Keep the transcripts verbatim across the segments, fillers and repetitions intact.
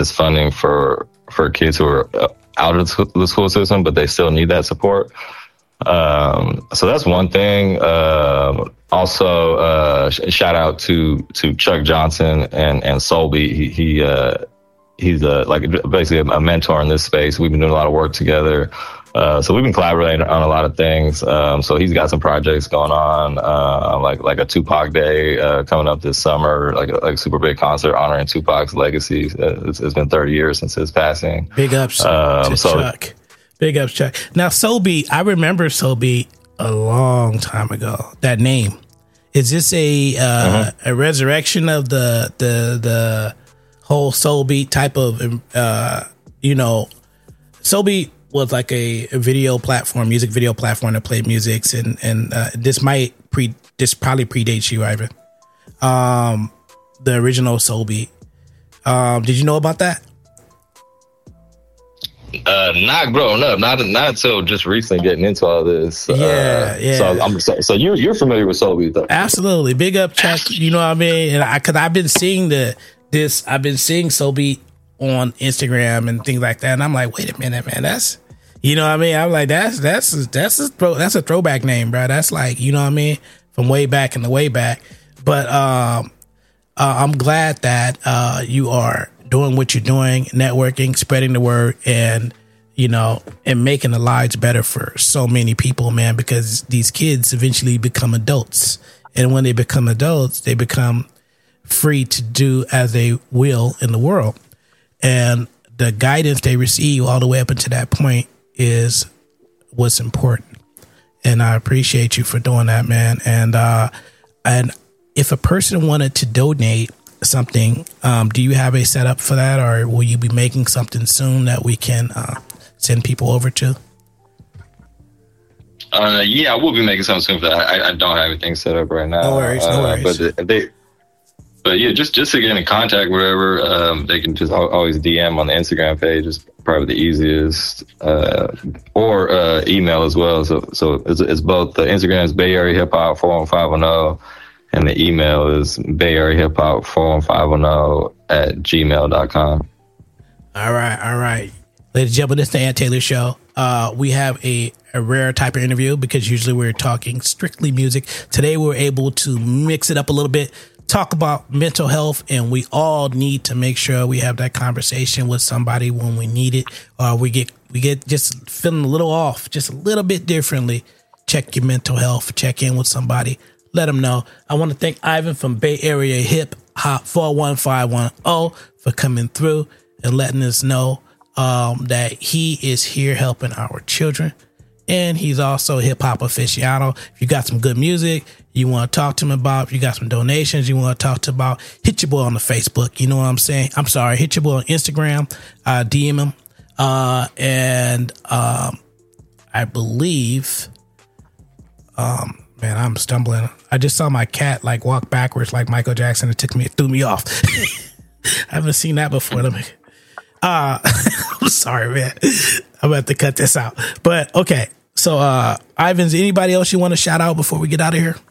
is funding for for kids who are out of the school system, but they still need that support. Um, so that's one thing. Uh, also, uh, sh- shout out to, to Chuck Johnson and, and Soulbeat. He, he, uh, he's a, like basically a mentor in this space. We've been doing a lot of work together. Uh, so we've been collaborating on a lot of things. Um, so he's got some projects going on, uh, like, like a Tupac Day, uh, coming up this summer, like a, like a super big concert honoring Tupac's legacy. Uh, it's, it's been thirty years since his passing. Big ups um, to so, Chuck. Big ups, Chuck. Now, Soulbeat, I remember Soulbeat a long time ago. That name. Is this a uh, mm-hmm. a resurrection of the the the whole Soulbeat type of, uh, you know, Soulbeat was like a, a video platform, music video platform that played musics, and and uh, this might pre this probably predates you, Ivan. Um, the original Soulbeat. Um, did you know about that? Uh, not growing up, not not until just recently getting into all this. Yeah, uh, yeah. So, I'm, so, so you're you're familiar with Soulbeat, though? Absolutely, big up, Chuck. You know what I mean? And I, cause I've been seeing the this, I've been seeing Soulbeat on Instagram and things like that, and I'm like, wait a minute, man, that's, you know what I mean? I'm like, that's that's that's a throw, that's a throwback name, bro. That's like, you know what I mean, from way back in the way back. But um, uh, I'm glad that uh, you are doing what you're doing, networking, spreading the word, and, you know, and making the lives better for so many people, man, because these kids eventually become adults. And when they become adults, they become free to do as they will in the world. And the guidance they receive all the way up until that point is what's important. And I appreciate you for doing that, man. And, uh, and if a person wanted to donate something, um, do you have a setup for that, or will you be making something soon that we can uh, send people over to? Uh, yeah, I will be making something soon for that. I, I don't have anything set up right now. No worries, no uh, worries. But they, but yeah, just just to get in contact, whatever, um, they can just always D M on the Instagram page. Is probably the easiest, uh, or uh, email as well. So so it's, it's both. The Instagram is Bay Area Hip Hop four one five one zero. And the email is Bay Area Hip Hop four one five one zero at gmail dot com. All right, all right. Ladies and gentlemen, this is the Ant Taylor Show. Uh, we have a, a rare type of interview because usually we're talking strictly music. Today we're able to mix it up a little bit, talk about mental health, and we all need to make sure we have that conversation with somebody when we need it, or we get we get just feeling a little off, just a little bit differently. Check your mental health, check in with somebody. Let them know. I want to thank Ivan from Bay Area Hip Hop four one five one zero for coming through and letting us know um, that he is here helping our children. And he's also a hip hop aficionado. If you got some good music you want to talk to him about, if you got some donations you want to talk to about, hit your boy on the Facebook. You know what I'm saying? I'm sorry. Hit your boy on Instagram. Uh, D M him. Uh, and um, I believe... Um, Man, I'm stumbling. I just saw my cat like walk backwards like Michael Jackson. It took me, it threw me off. I haven't seen that before. Let me. Uh, I'm sorry, man. I'm about to cut this out. But okay, so uh, Ivan's. Anybody else you want to shout out before we get out of here?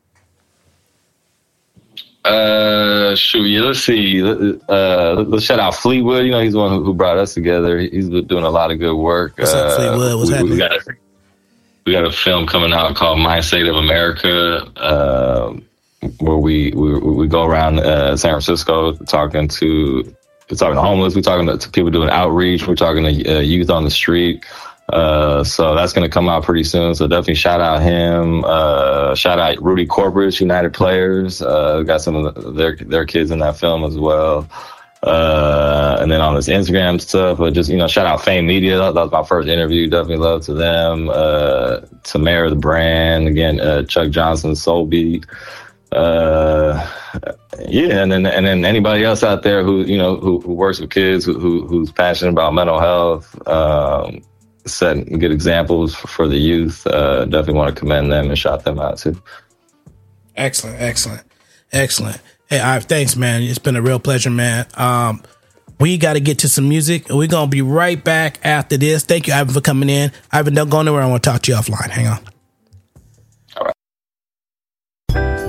Uh, shoot, yeah, let's see. Uh, let's shout out Fleetwood. You know, he's the one who, who brought us together. He's doing a lot of good work. What's up, Fleetwood? What's we, happening? We got, we got a film coming out called My State of America, uh, where we, we we go around uh, San Francisco talking to talking to homeless. We're talking to, to people doing outreach. We're talking to uh, youth on the street. Uh, so that's going to come out pretty soon. So definitely shout out him. Uh, shout out Rudy Corporate, United Players. Uh, got some of the, their, their kids in that film as well. Uh, and then on this Instagram stuff, but just, you know, shout out Fame Media. That, that was my first interview. Definitely love to them. Uh, Tamara, the brand, again, uh, Chuck Johnson, Soulbeat. Uh, yeah. And then, and then anybody else out there who, you know, who, who works with kids, who, who, who's passionate about mental health, um, setting good examples for the youth. Uh, definitely want to commend them and shout them out too. Excellent, excellent, excellent. Hey, Ive, thanks, man. It's been a real pleasure, man. Um, we got to get to some music, and we're gonna be right back after this. Thank you, Ivan, for coming in. Ivan, don't go nowhere. I want to talk to you offline. Hang on. All right.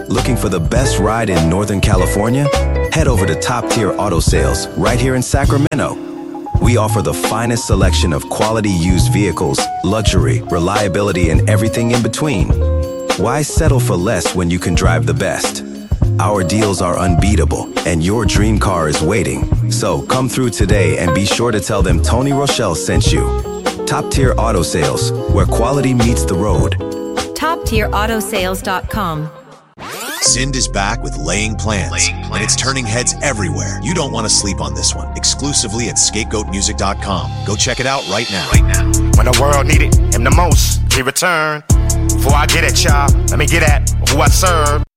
Looking for the best ride in Northern California? Head over to Top Tier Auto Sales right here in Sacramento. We offer the finest selection of quality used vehicles, luxury, reliability, and everything in between. Why settle for less when you can drive the best? Our deals are unbeatable, and your dream car is waiting. So come through today and be sure to tell them Tony Rochelle sent you. Top Tier Auto Sales, where quality meets the road. top tier auto sales dot com. Sind is back with Laying Plans, Laying Plans, and it's turning heads everywhere. You don't want to sleep on this one. Exclusively at scapegoat music dot com. Go check it out right now. Right now. When the world needed him the most, he returned. Before I get at y'all, let me get at who I serve.